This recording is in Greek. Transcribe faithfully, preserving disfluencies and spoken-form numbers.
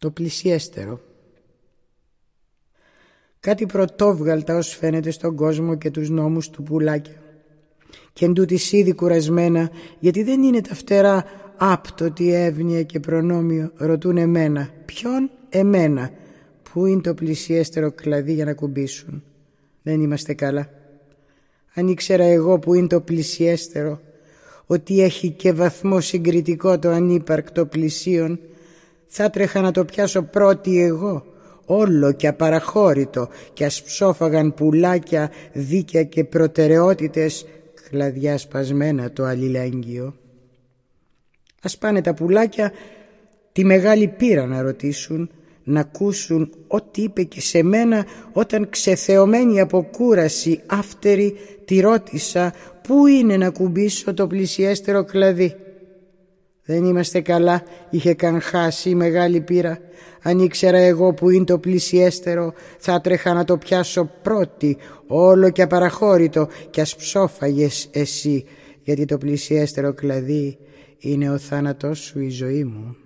Το πλησιέστερο. Κάτι πρωτόβγαλτα ως φαίνεται στον κόσμο και τους νόμους του πουλάκια. Και εν τούτης ήδη κουρασμένα, γιατί δεν είναι τα φτερά άπτωτη εύνοια και προνόμιο, ρωτούν εμένα. Ποιον? Εμένα. Πού είναι το πλησιέστερο κλαδί για να κουμπίσουν? Δεν είμαστε καλά. Αν ήξερα εγώ που είναι το πλησιέστερο, ότι έχει και βαθμό συγκριτικό το ανύπαρκτο πλησίον, θα τρέχα να το πιάσω πρώτη εγώ, όλο και απαραχώρητο, και ας ψόφαγαν πουλάκια, δίκαια και προτεραιότητες, κλαδιά σπασμένα το αλληλέγγυο. Ας πάνε τα πουλάκια τη μεγάλη πείρα να ρωτήσουν, να ακούσουν ό,τι είπε και σε μένα όταν ξεθεωμένη από κούραση αύτερη τη ρώτησα πού είναι να κουμπίσω το πλησιέστερο κλαδί. Δεν είμαστε καλά, είχε καν χάσει η μεγάλη πείρα. Αν ήξερα εγώ που είναι το πλησιέστερο, θα τρέχα να το πιάσω πρώτη, όλο και απαραχώρητο, κι ας ψόφαγες εσύ, γιατί το πλησιέστερο κλαδί είναι ο θάνατός σου, η ζωή μου.